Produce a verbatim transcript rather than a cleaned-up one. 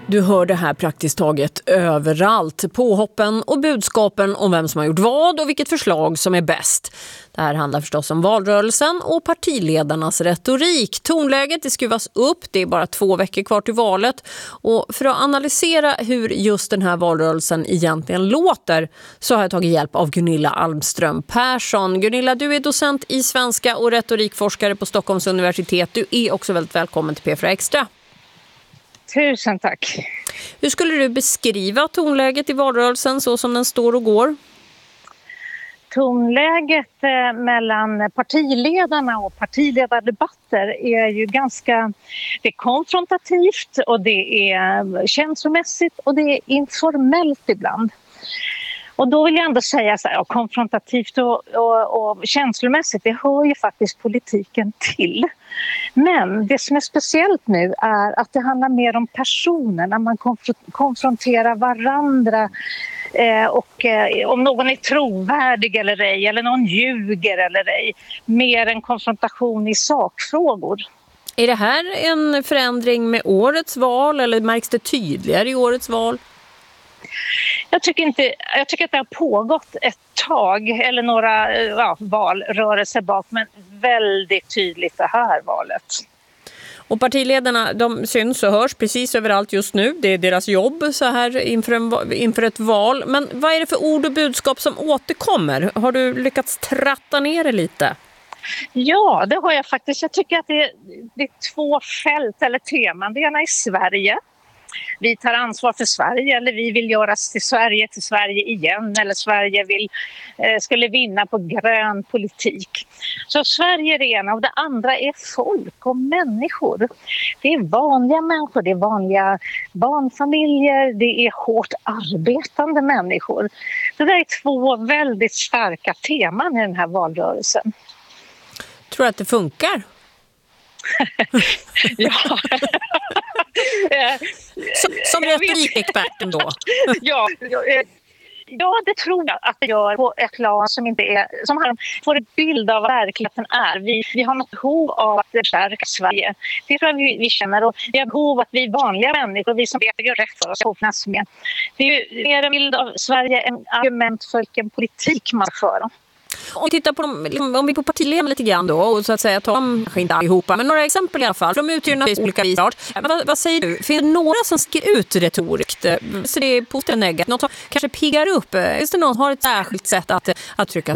Du hör det här praktiskt taget överallt. Påhoppen och budskapen om vem som har gjort vad och vilket förslag som är bäst. Det här handlar förstås om valrörelsen och partiledarnas retorik. Tonläget det skruvas upp, det är bara två veckor kvar till valet. Och för att analysera hur just den här valrörelsen egentligen låter så har jag tagit hjälp av Gunilla Almström Persson. Gunilla, du är docent i svenska och retorikforskare på Stockholms universitet. Du är också väldigt välkommen till P fyra Extra. Tusen tack. Hur skulle du beskriva tonläget i valrörelsen så som den står och går? Tonläget eh, mellan partiledarna och partiledardebatter är ju ganska det är konfrontativt och det är känslomässigt och det är informellt ibland. Och då vill jag ändå säga så här, ja, konfrontativt och, och, och känslomässigt, det hör ju faktiskt politiken till. Men det som är speciellt nu är att det handlar mer om personer när man konf- konfronterar varandra eh, och eh, om någon är trovärdig eller ej eller någon ljuger eller ej. Mer en konfrontation i sakfrågor. Är det här en förändring med årets val eller märks det tydligare i årets val? Jag tycker, inte, jag tycker att det har pågått ett tag eller några ja, valrörelser bak, men väldigt tydligt det här valet. Och partiledarna, de syns och hörs precis överallt just nu. Det är deras jobb så här inför, en, inför ett val. Men vad är det för ord och budskap som återkommer? Har du lyckats tratta ner det lite? Ja, det har jag faktiskt. Jag tycker att det är, det är två fält eller teman. Det ena är Sverige. Vi tar ansvar för Sverige eller vi vill göras till Sverige till Sverige igen eller Sverige vill, eh, skulle vinna på grön politik. Så Sverige är det ena och det andra är folk och människor. Det är vanliga människor, det är vanliga barnfamiljer, det är hårt arbetande människor. Det där är två väldigt starka teman i den här valrörelsen. Tror du att det funkar? Ja. Som, som retorikexperten då? ja, ja, det tror jag att det gör på ett plan som inte är som har får en bild av vad verkligheten är. Vi, vi har något behov av att stärka Sverige. Det tror jag vi, vi känner och vi har behov av att vi vanliga människor, vi som vet gör rätt för oss, hoppnas med. Det är ju mer en bild av Sverige än argument för vilken politik man för. Om vi tittar på dem, om vi på partiledarna lite grann då och så att säga tar dem, kanske inte allihopa, men några exempel i alla fall. De utgör naturligtvis olika visart. Vad, vad säger du? Finns det några som sticker ut retoriskt? Så det är positivt och negativt. Något som kanske piggar upp? Finns det någon som har ett särskilt sätt att, att trycka